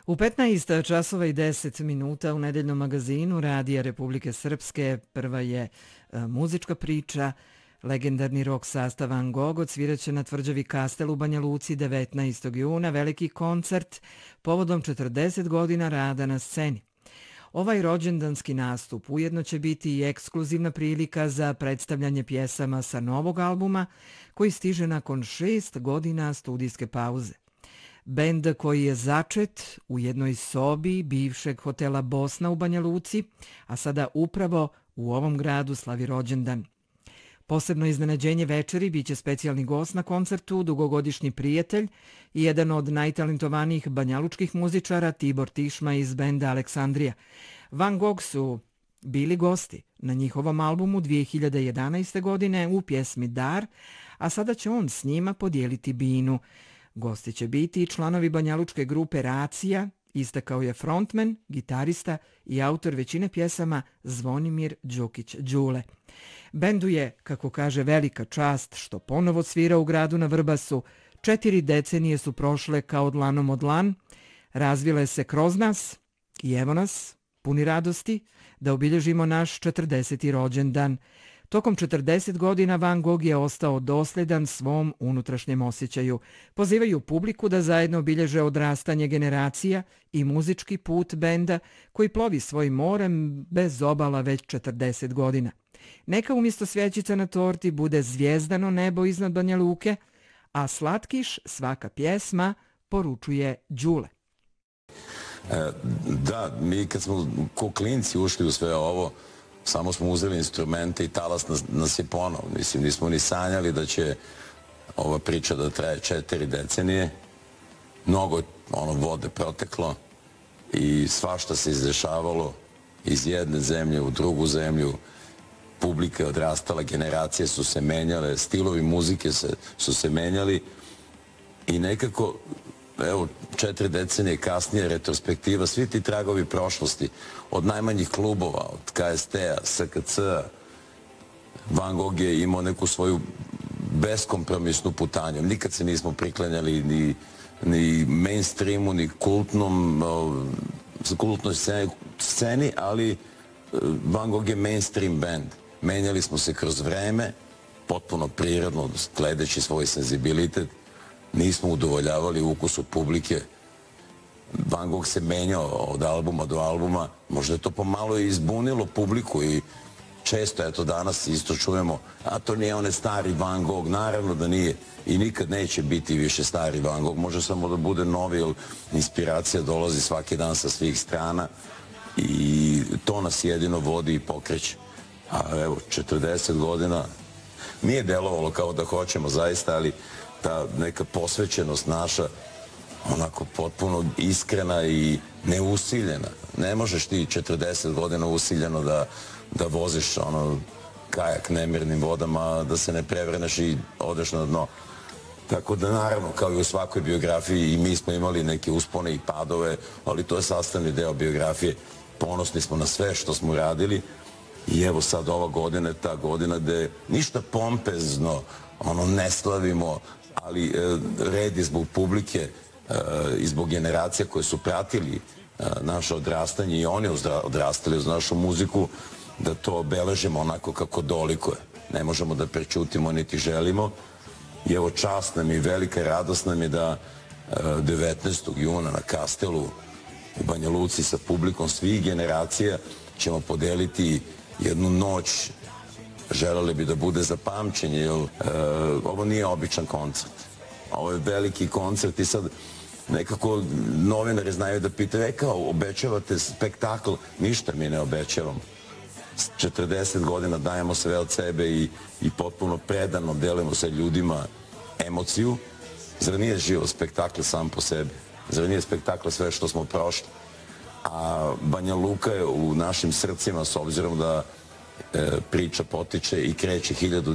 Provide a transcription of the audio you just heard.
U 15 časova i 10 minuta u nedeljnom magazinu Radija Republike Srpske prva je muzička priča. Legendarni rock sastav Van Gogh odsviraće na tvrđavi Kastel u Banja Luci 19. juna veliki koncert povodom 40 godina rada na sceni. Ovaj rođendanski nastup ujedno će biti i ekskluzivna prilika za predstavljanje pjesama sa novog albuma koji stiže nakon 6 godina studijske pauze. Bend koji je začet u jednoj sobi bivšeg hotela Bosna u Banja Luci, a sada upravo u ovom gradu slavi rođendan. Posebno iznenađenje večeri biće specijalni gost na koncertu, dugogodišnji prijatelj i jedan od najtalentovanijih banjalučkih muzičara Tibor Tišma iz benda Aleksandrija. Van Gogh su bili gosti na njihovom albumu 2011. godine u pjesmi Dar, a sada će on s njima podijeliti binu. Gosti će biti i članovi banjalučke grupe Racija, istakao je frontman, gitarista i autor većine pjesama Zvonimir Đukić-Đule. Bendu je, kako kaže, velika čast što ponovo svira u gradu na Vrbasu. 4 decenije su prošle kao dlanom od dlan, razvile se kroz nas i evo nas, puni radosti, da obilježimo naš 40. rođendan. Tokom 40 godina Van Gogh je ostao dosljedan svom unutrašnjem osjećaju. Pozivaju publiku da zajedno obilježe odrastanje generacija i muzički put benda koji plovi svojim morem bez obala već 40 godina. Neka umjesto svjećica na torti bude zvijezdano nebo iznad Banja Luke, a slatkiš svaka pjesma poručuje Đule. Da, mi kad smo ko klinci ušli u sve ovo, samo smo uzeli instrumente i talas nas je ponov. Mislim, nismo ni sanjali da će ova priča da traje 4 decenije. Mnogo vode proteklo i svašta se izdešavalo iz jedne zemlje u drugu zemlju. Publika je odrastala, generacije su se menjale, stilovi muzike su se menjali i nekako, evo, 4 decenije kasnije, retrospektiva, svi ti tragovi prošlosti, od najmanjih klubova, od KST-a, SKC-a, Van Gogh je imao neku svoju beskompromisnu putanju. Nikad se nismo priklanjali ni mainstreamu, ni kultnoj sceni, ali Van Gogh je mainstream band. Menjali smo se kroz vreme, potpuno prirodno, sledeći svoj senzibilitet. Nismo udovoljavali ukusu publike. Van Gogh se menjao od albuma do albuma. Možda je to pomalo i izbunilo publiku i često, eto danas isto čujemo, a to nije onaj stari Van Gogh. Naravno da nije i nikad neće biti više stari Van Gogh. Može samo da bude novi, jer inspiracija dolazi svaki dan sa svih strana i to nas jedino vodi i pokreće. A evo, 40 godina nije delovalo kao da hoćemo zaista, ali ta neka posvećenost naša, onako potpuno iskrena i neusiljena. Ne možeš ti 40 godina usiljeno da voziš kajak nemirnim vodama, da se ne prevrneš i odeš na dno. Tako da naravno, kao i u svakoj biografiji, i mi smo imali neke uspone i padove, ali to je sastavni deo biografije. Ponosni smo na sve što smo radili i evo sad ova godina je ta godina gde ništa pompezno ne slavimo, ali red je zbog publike i zbog generacija koje su pratili naše odrastanje i oni odrastali uz našu muziku, da to obeležimo onako kako dolikuje. Ne možemo da prećutimo niti želimo. I evo, čast nam i velika radost nam je da 19. juna na Kastelu u Banja Luci sa publikom svih generacija ćemo podeliti jednu noć. Želeli bi da bude za pamćenje, jer ovo nije običan koncert. Ovo je veliki koncert i sad nekako novinari znaju da pitaju, kao obećavate spektakl, ništa mi ne obećavamo. 40 godina dajemo sve od sebe i potpuno predano delimo sa ljudima emociju. Zar nije živo spektakl sam po sebi? Zar nije spektakl sve što smo prošli? A Banja Luka je u našim srcima, s obzirom da priča potiče i kreće 1000